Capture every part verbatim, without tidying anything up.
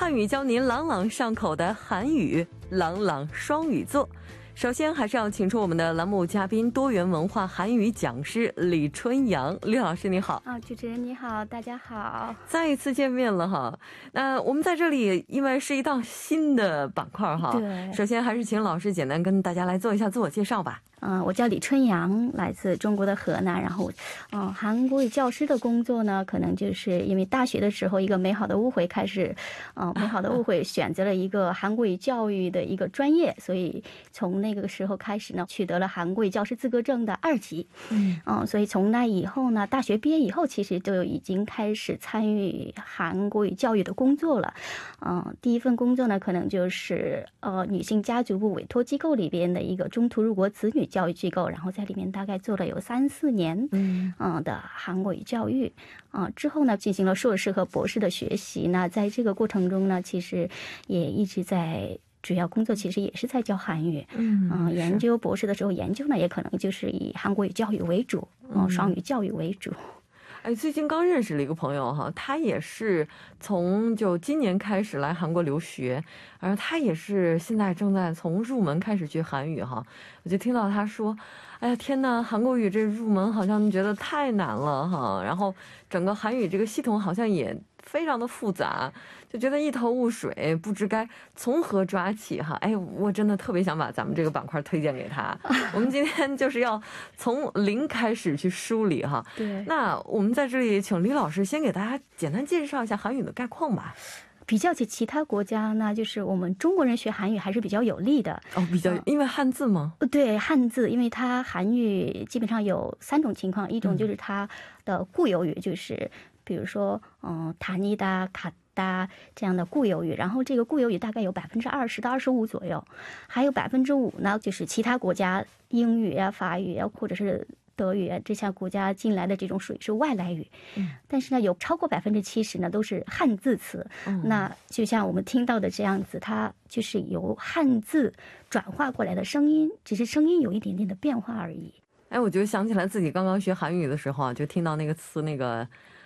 汉语教您朗朗上口的韩语朗朗双语作。首先还是要请出我们的栏目嘉宾，多元文化韩语讲师李春阳。李老师你好。 啊，主持人你好，大家好， 再一次见面了哈。那我们在这里因为是一档新的板块哈， 对， 首先还是请老师简单跟大家来做一下自我介绍吧。 嗯、呃，我叫李春阳，来自中国的河南。然后，嗯、呃，韩国语教师的工作呢，可能就是因为大学的时候一个美好的误会开始，嗯、呃，美好的误会选择了一个韩国语教育的一个专业，所以从那个时候开始呢，取得了韩国语教师资格证的二级。嗯，嗯、呃，所以从那以后呢，大学毕业以后，其实就已经开始参与韩国语教育的工作了。嗯、呃，第一份工作呢，可能就是呃女性家族部委托机构里边的一个中途入国子女教育机构，然后在里面大概做了有三四年，嗯，呃、的韩国语教育，啊、呃，之后呢进行了硕士和博士的学习。那在这个过程中呢，其实也一直在主要工作，其实也是在教韩语，嗯、呃，研究博士的时候研究呢，也可能就是以韩国语教育为主，嗯、呃，双语教育为主。 哎，最近刚认识了一个朋友哈，他也是从就今年开始来韩国留学，然后他也是现在正在从入门开始学韩语哈。我就听到他说，哎呀天呐，韩国语这入门好像觉得太难了哈，然后整个韩语这个系统好像也非常的复杂，就觉得一头雾水，不知该从何抓起哈。哎，我真的特别想把咱们这个板块推荐给他。我们今天就是要从零开始去梳理哈。 对， 那我们在这里请李老师先给大家简单介绍一下韩语的概况吧。 比较起其他国家呢，就是我们中国人学韩语还是比较有利的。 哦，比较因为汉字吗？ 对，汉字，因为它韩语基本上有三种情况，一种就是它的固有语，就是比如说嗯塔尼达卡达这样的固有语，然后这个固有语大概有百分之二十到二十五左右，还有百分之五呢，就是其他国家英语啊、法语啊，或者是德语啊这些国家进来的这种属于是外来语，嗯，但是呢，有超过百分之七十呢都是汉字词，嗯，那就像我们听到的这样子，它就是由汉字转化过来的声音，只是声音有一点点的变化而已。 哎，我就想起来自己刚刚学韩语的时候啊，就听到那个词那个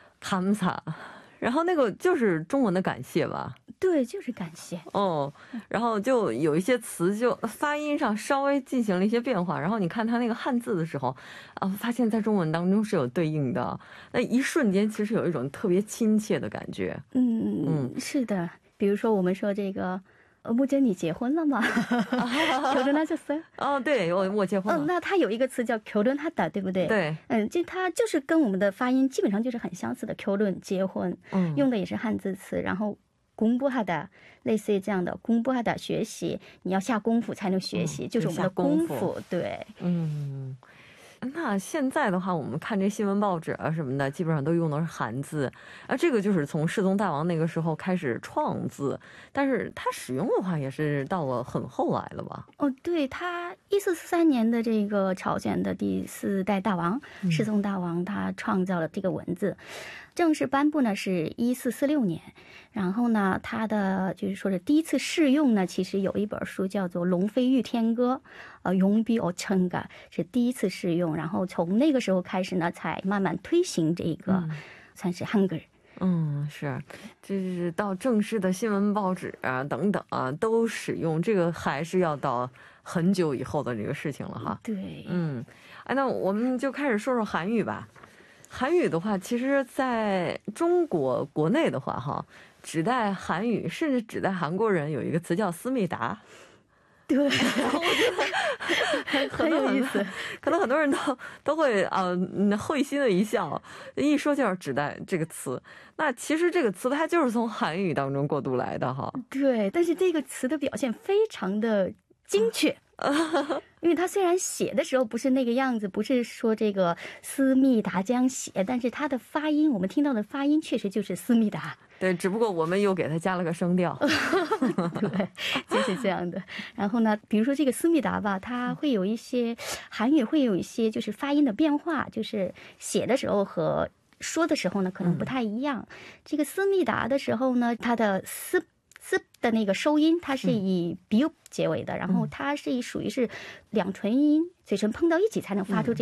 감사，然后那个就是中文的感谢吧。 对，就是感谢哦，然后就有一些词就发音上稍微进行了一些变化，然后你看它那个汉字的时候啊，发现在中文当中是有对应的，那一瞬间其实有一种特别亲切的感觉。 嗯嗯，是的，比如说我们说这个呃，木真你结婚了吗？결혼하셨어요？ 哦，对，我我结婚了。 嗯，那它有一个词叫결혼하다，对不对？ 对， 嗯，这它就是跟我们的发音基本上就是很相似的결혼结婚，嗯，用的也是汉字词，然后공부하다类似于这样的공부하다学习，你要下功夫才能学习，嗯，就是我们的功夫，对， 嗯。那现在的话，我们看这新闻报纸啊什么的，基本上都用的是韩字，而这个就是从世宗大王那个时候开始创字，但是它使用的话也是到了很后来了吧？ 哦，对，他一四四三年的这个朝鲜的第四代大王世宗大王，他创造了这个文字。正式颁布呢是一四四六年，然后呢，他的就是说是第一次试用呢，其实有一本书叫做《龙飞御天歌》，呃，용비어천가是第一次试用，然后从那个时候开始呢，才慢慢推行这个，嗯，算是한글。 嗯，是，这是到正式的新闻报纸啊等等啊都使用这个，还是要到很久以后的这个事情了哈。 对， 嗯，哎，那我们就开始说说韩语吧。韩语的话，其实在中国国内的话哈，指代韩语甚至指代韩国人有一个词叫思密达。 对，我觉得很有意思，可能很多人都都会啊、呃、会心的一笑，一说就是指代这个词。那其实这个词它就是从韩语当中过渡来的哈。 对，但是这个词的表现非常的精确。因为他虽然写的时候不是那个样子，不是说这个思密达这样写，但是他的发音，我们听到的发音确实就是思密达。 对，只不过我们又给他加了个声调。 对，就是这样的。然后呢，比如说这个思密达吧，它会有一些韩语会有一些就是发音的变化，就是写的时候和说的时候呢可能不太一样。嗯，这个思密达的时候呢，它的思思的那个收音，它是以 biu 结尾的，然后它是属于是两唇音，嘴唇碰到一起才能发出这个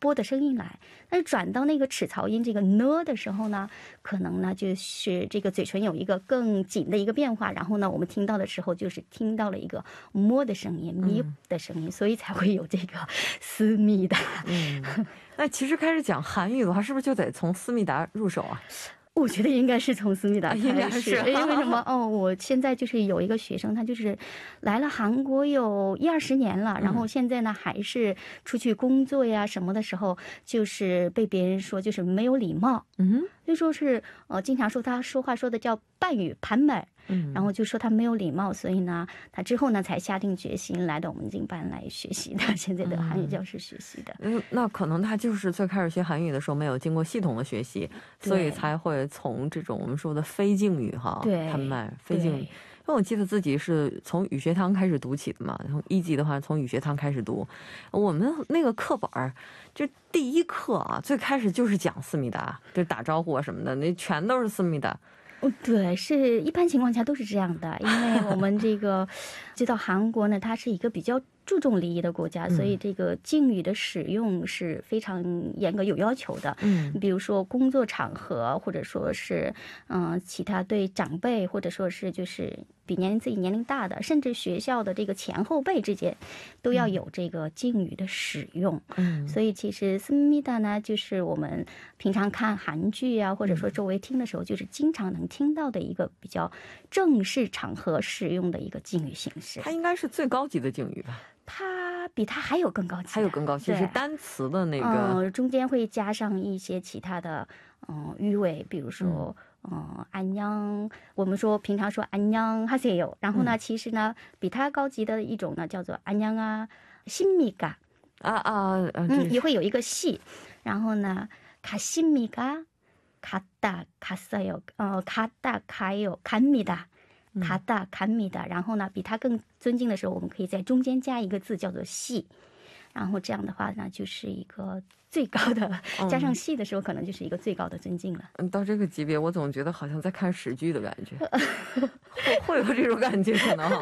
波的声音来。但是转到那个齿槽音这个呢的时候呢，可能呢就是这个嘴唇有一个更紧的一个变化，然后呢我们听到的时候就是听到了一个摸的声音，咪的声音，所以才会有这个思密达。 嗯，那其实开始讲韩语的话，是不是就得从思密达入手啊？ 我觉得应该是从思密达开始， 应该是因为什么？哦，我现在就是有一个学生，他就是来了韩国有一二十年了，然后现在呢还是出去工作呀什么的时候，就是被别人说就是没有礼貌，嗯，就说是呃经常说他说话说的叫半语盘美。然后就说他没有礼貌，所以呢他之后呢才下定决心来到我们经班来学习的，现在的韩语教师学习的。 嗯，那可能他就是最开始学韩语的时候没有经过系统的学习，所以才会从这种我们说的非敬语哈， 对， 盘美非敬语。因为我记得自己是从语学堂开始读起的嘛，从一级的话从语学堂开始读，我们那个课本就第一课啊，最开始就是讲思密达，就打招呼啊什么的，那全都是思密达。 对，是一般情况下都是这样的，因为我们这个知道韩国呢，它是一个比较注重礼仪的国家，所以这个敬语的使用是非常严格有要求的。嗯，比如说工作场合，或者说是嗯、呃、其他对长辈，或者说是就是比年龄自己年龄大的，甚至学校的这个前后辈之间，都要有这个敬语的使用。嗯，所以其实思密达呢，就是我们平常看韩剧啊，或者说周围听的时候，就是经常能听到的一个比较正式场合使用的一个敬语形式。 它应该是最高级的敬语吧？ 它比它还有更高级， 还有更高级，是单词的那个， 嗯，中间会加上一些其他的，嗯，语尾，比如说，嗯，安녕，我们说平常说安녕 하세요，然后呢，其实呢，比它高级的一种呢，叫做安녕啊，십니까啊啊，嗯，也会有一个系，然后呢，가십니까，갔다 갔어요，呃，갔다 가요，갑니다。卡达卡米达，然后呢，比他更尊敬的时候，我们可以在中间加一个字叫做系，然后这样的话呢，就是一个最高的，加上系的时候，可能就是一个最高的尊敬了。 嗯，到这个级别，我总觉得好像在看史剧的感觉，会会有这种感觉可能。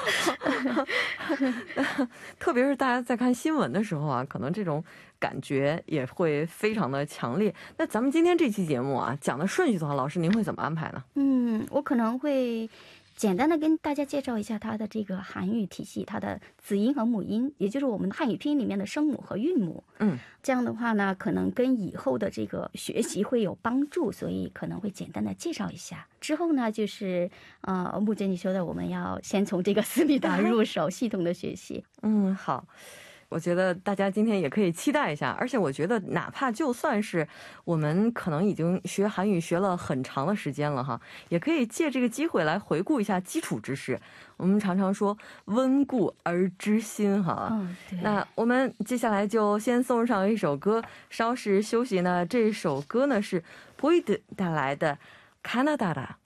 特别是大家在看新闻的时候啊，可能这种感觉也会非常的强烈。那咱们今天这期节目啊，讲的顺序的话，老师您会怎么安排呢？ 嗯，我可能会简单的跟大家介绍一下它的这个韩语体系，它的子音和母音，也就是我们汉语拼音里面的声母和韵母。嗯，这样的话呢，可能跟以后的这个学习会有帮助，所以可能会简单的介绍一下。之后呢，就是呃，木真你说的，我们要先从这个思密达入手，系统的学习。 嗯，好。我觉得大家今天也可以期待一下，而且我觉得哪怕就算是我们可能已经学韩语学了很长的时间了哈，也可以借这个机会来回顾一下基础知识。我们常常说温故而知新哈，嗯，对。那我们接下来就先送上一首歌，稍事休息呢。这首歌呢是보이드带来的《加拿大的》。